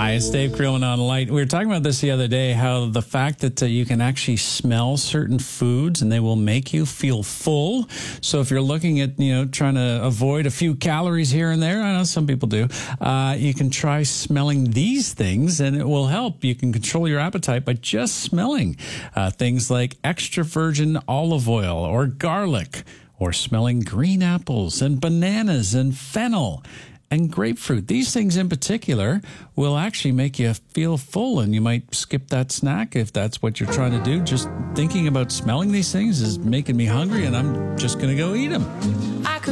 Hi, it's Dave Creelman on Light. We were talking about this the other day, how the fact that you can actually smell certain foods and they will make you feel full. So if you're looking at, trying to avoid a few calories here and there, I know some people do, you can try smelling these things and it will help. You can control your appetite by just smelling things like extra virgin olive oil or garlic, or smelling green apples and bananas and fennel and grapefruit. These things in particular will actually make you feel full, and you might skip that snack if that's what you're trying to do. Just thinking about smelling these things is making me hungry, and I'm just going to go eat them.